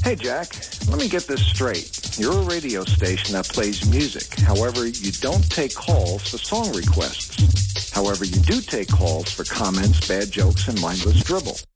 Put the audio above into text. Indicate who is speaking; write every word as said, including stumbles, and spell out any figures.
Speaker 1: Hey, Jack, let me get this straight. You're a radio station that plays music. However, you don't take calls for song requests. However, you do take calls for comments, bad jokes, and mindless dribble.